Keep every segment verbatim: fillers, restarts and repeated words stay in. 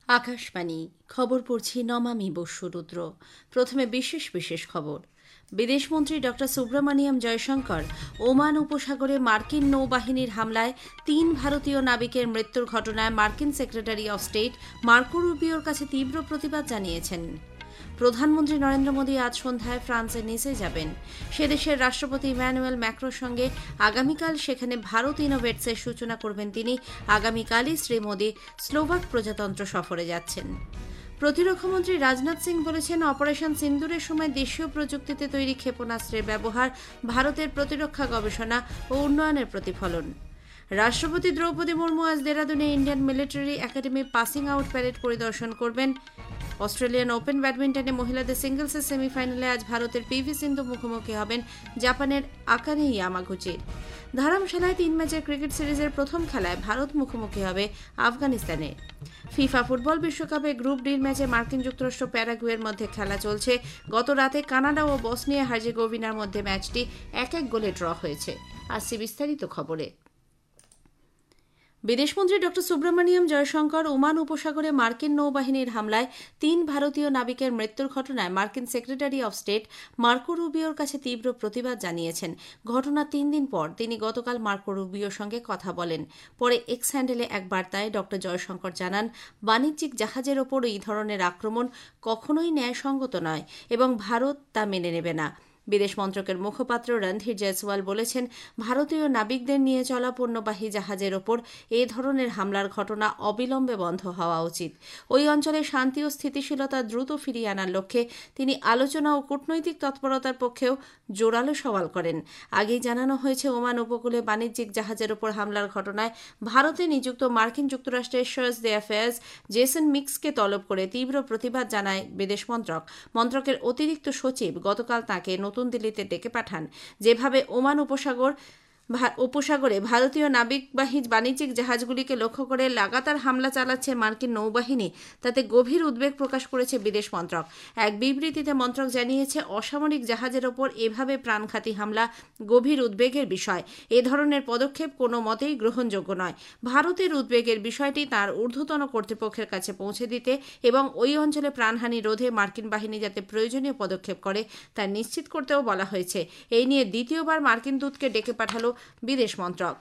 আকাশবাণী খবর পড়ছি নমামি বসুরুদ্র। প্রথমে বিশেষ বিশেষ খবর। বিদেশমন্ত্রী ড সুব্রমণিয়াম জয়শঙ্কর ওমান উপসাগরে মার্কিন নৌবাহিনীর হামলায় তিন ভারতীয় নাবিকের মৃত্যুর ঘটনায় মার্কিন সেক্রেটারি অব স্টেট মার্কো রুবিওর কাছে তীব্র প্রতিবাদ জানিয়েছেন। প্রধানমন্ত্রী নরেন্দ্র মোদী আজ সন্ধ্যায় ফ্রান্সের নিসে যাবেন। সে দেশের রাষ্ট্রপতি ইম্যানুয়েল ম্যাক্রোর সঙ্গে আগামীকাল সেখানে ভারত ইনোভেটসের সূচনা করবেন তিনি। আগামীকালই শ্রী মোদী স্লোভাক প্রজাতন্ত্র সফরে যাচ্ছেন। প্রতিরক্ষামন্ত্রী রাজনাথ সিং বলেছেন, অপারেশন সিন্দুরের সময় দেশীয় প্রযুক্তিতে তৈরি ক্ষেপণাস্ত্রের ব্যবহার ভারতের প্রতিরক্ষা গবেষণা ও উন্নয়নের প্রতিফলন। রাষ্ট্রপতি দ্রৌপদী মুর্মু আজ দেরাদুনে Indian military academy passing out parade পরিদর্শন করবেন। অস্ট্রেলিয়ান ওপেন ব্যাডমিন্টনে মহিলাদের সিঙ্গলসের সেমিফাইনালে আজ ভারতের পিভি সিন্ধু মুখোমুখি হবেন জাপানের আকানে ইয়ামাগুচির। ধারামশালায় তিন ম্যাচের ক্রিকেট সিরিজের প্রথম খেলায় ভারত মুখোমুখি হবে আফগানিস্তানের। ফিফা ফুটবল বিশ্বকাপে গ্রুপ ডির ম্যাচে মার্কিন যুক্তরাষ্ট্র প্যারাগুয়ের মধ্যে খেলা চলছে। গত রাতে কানাডা ও বসনিয়া হার্জেগোভিনার মধ্যে ম্যাচটি এক এক গোলে ড্র হয়েছে। আসছে বিস্তারিত খবরে। বিদেশমন্ত্রী ড সুব্রমণিয়াম জয়শঙ্কর ওমান উপসাগরে মার্কিন নৌবাহিনীর হামলায় তিন ভারতীয় নাবিকের মৃত্যুর ঘটনায় মার্কিন সেক্রেটারি অব স্টেট মার্কো রুবিওর কাছে তীব্র প্রতিবাদ জানিয়েছেন। ঘটনার তিন দিন পর তিনি গতকাল মার্কো রুবিওর সঙ্গে কথা বলেন। পরে এক্স হ্যান্ডেলে এক বার্তায় ড জয়শঙ্কর জানান, বাণিজ্যিক জাহাজের ওপর এই ধরনের আক্রমণ কখনোই ন্যায়সঙ্গত নয় এবং ভারত তা মেনে নেবে না। বিদেশ মন্ত্রকের মুখপাত্র রণধীর জয়সওয়াল বলেছেন, ভারতীয় নাবিকদের নিয়ে চলা পণ্যবাহী জাহাজের ওপর এ ধরনের হামলার ঘটনা অবিলম্বে বন্ধ হওয়া উচিত। ওই অঞ্চলে শান্তি ও স্থিতিশীলতা দ্রুত ফিরিয়ে আনার লক্ষ্যে তিনি আলোচনা ও কূটনৈতিক তৎপরতার পক্ষেও জোরালো সওয়াল করেন। আগেই জানানো হয়েছে, ওমান উপকূলে বাণিজ্যিক জাহাজের ওপর হামলার ঘটনায় ভারতে নিযুক্ত মার্কিন যুক্তরাষ্ট্রের চার্জ দ্য অ্যাফেয়ার্স জেসন মিক্সকে তলব করে তীব্র প্রতিবাদ জানায় বিদেশ মন্ত্রক। মন্ত্রকের অতিরিক্ত সচিব গতকাল তাঁকে নতুন দিল্লিতে ডেকে পাঠান। যেভাবে ওমান উপসাগর উপসাগরে ভারতীয় নাবিকবাহী বাণিজ্যিক জাহাজগুলিকে লক্ষ্য করে লাগাতার হামলা চালাচ্ছে মার্কিন নৌবাহিনী, তাতে গভীর উদ্বেগ প্রকাশ করেছে বিদেশ মন্ত্রক। এক বিবৃতিতে মন্ত্রক জানিয়েছে, অসামরিক জাহাজের ওপর এভাবে প্রাণঘাতী হামলা গভীর উদ্বেগের বিষয়। এ ধরনের পদক্ষেপ কোনো মতেই গ্রহণযোগ্য নয়। ভারতের উদ্বেগের বিষয়টি তার ঊর্ধ্বতন কর্তৃপক্ষের কাছে পৌঁছে দিতে এবং ওই অঞ্চলে প্রাণহানি রোধে মার্কিন বাহিনী যাতে প্রয়োজনীয় পদক্ষেপ করে তা নিশ্চিত করতেও বলা হয়েছে। এই নিয়ে দ্বিতীয়বার মার্কিন দূতকে ডেকে পাঠালো বিদেশ মন্ত্রক।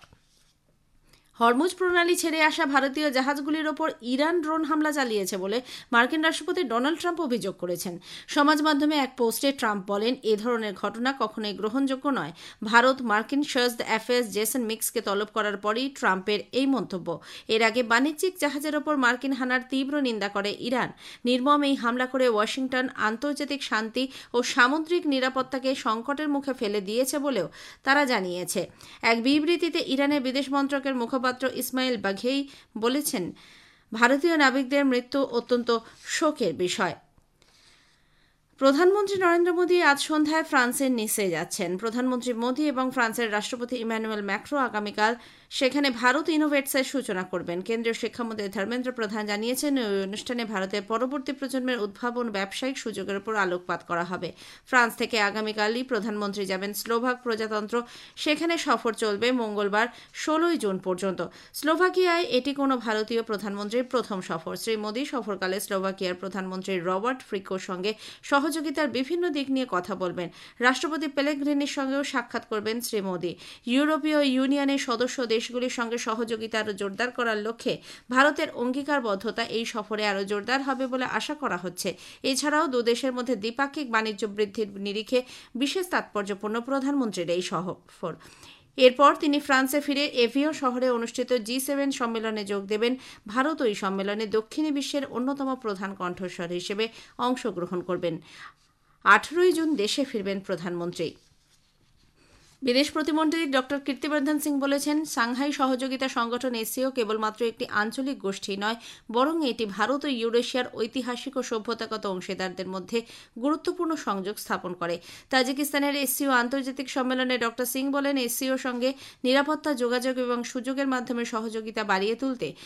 হরমুজ প্রণালী ছেড়ে আসা ভারতীয় জাহাজগুলির ওপর ইরান ড্রোন হামলা চালিয়েছে বলে মার্কিন রাষ্ট্রপতি ডোনাল্ড ট্রাম্প অভিযোগ করেছেন। সমাজ মাধ্যমে এক পোস্টে ট্রাম্প বলেন, এ ধরনের ঘটনা কখনোই গ্রহণযোগ্য নয়। ভারত মার্কিন চার্জ দ্য অ্যাফেয়ার্স জেসন মিক্সকে তলব করার পরই ট্রাম্পের এই মন্তব্য। এর আগে বাণিজ্যিক জাহাজের ওপর মার্কিন হানার তীব্র নিন্দা করে ইরান। নির্মম এই হামলা করে ওয়াশিংটন আন্তর্জাতিক শান্তি ও সামুদ্রিক নিরাপত্তাকে সংকটের মুখে ফেলে দিয়েছে বলেও তারা জানিয়েছে। এক বিবৃতিতে ইরানের বিদেশ মন্ত্রকের মুখপাত্র ইসমাইল বাঘেই বলেছেন, ভারতীয় নাবিকদের মৃত্যু অত্যন্ত শোকের বিষয়। প্রধানমন্ত্রী নরেন্দ্র মোদী আজ সন্ধ্যায় ফ্রান্সের নিসে যাচ্ছেন। প্রধানমন্ত্রী মোদী এবং ফ্রান্সের রাষ্ট্রপতি ইম্যানুয়েল ম্যাক্রো আগামীকাল সেখানে ভারত ইনোভেটসের সূচনা করবেন। কেন্দ্রীয় শিক্ষামন্ত্রী ধর্মেন্দ্র প্রধান জানিয়েছেন, ওই অনুষ্ঠানে ভারতের পরবর্তী প্রজন্মের উদ্ভাবন ব্যবসায়িক সুযোগের উপর আলোকপাত করা হবে। ফ্রান্স থেকে আগামীকালই প্রধানমন্ত্রী যাবেন স্লোভাক প্রজাতন্ত্র। সেখানে সফর চলবে মঙ্গলবার ষোলোই জুন পর্যন্ত। স্লোভাকিয়ায় এটি কোনো ভারতীয় প্রধানমন্ত্রীর প্রথম সফর। শ্রী মোদী সফরকালে স্লোভাকিয়ার প্রধানমন্ত্রী রবার্ট ফিকোর সঙ্গে সহযোগিতার বিভিন্ন দিক নিয়ে কথা বলবেন। রাষ্ট্রপতি পেলেগ্রিনির সঙ্গেও সাক্ষাৎ করবেন শ্রী মোদী। ইউরোপীয় ইউনিয়নের সদস্য দেশগুলির সঙ্গে সহযোগিতা আরও জোরদার করার লক্ষ্যে ভারতের অঙ্গীকারবদ্ধতা এই সফরে আরও জোরদার হবে বলে আশা করা হচ্ছে। এছাড়াও দুদেশের মধ্যে দ্বিপাক্ষিক বাণিজ্য বৃদ্ধির নিরিখে বিশেষ তাৎপর্যপূর্ণ প্রধানমন্ত্রীর এই সফর। এরপর তিনি ফ্রান্সে ফিরে এভিয়ন শহরে অনুষ্ঠিত জি সেভেন সম্মেলনে যোগ দেবেন। ভারত ওই সম্মেলনে দক্ষিণী বিশ্বের অন্যতম প্রধান কণ্ঠস্বর হিসেবে অংশগ্রহণ করবেন। আঠারোই জুন দেশে ফিরবেন প্রধানমন্ত্রী। বিদেশ প্রতিমন্ত্রী ড কীর্তিবর্ধন সিং বলেছেন, সাংহাই সহযোগিতা সংগঠন এসসিও কেবলমাত্র একটি আঞ্চলিক গোষ্ঠী নয়, বরং এটি ভারত ও ইউরেশিয়ার ঐতিহাসিক ও সভ্যতাগত অংশীদারদের মধ্যে গুরুত্বপূর্ণ সংযোগ স্থাপন করে। তাজিকিস্তানের এসসিও আন্তর্জাতিক সম্মেলনে ড সিং বলেন, এসসিওর সঙ্গে নিরাপত্তা, যোগাযোগ এবং সুযোগের মাধ্যমে সহযোগিতা বাড়িয়ে তুলতে